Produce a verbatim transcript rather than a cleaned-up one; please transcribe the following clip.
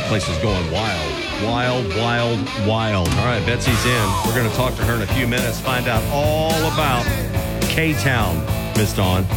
Place is going wild. Wild, wild, wild. All right, Betsy's in. We're going to talk to her in a few minutes, find out all about K-Town, Miss Dawn.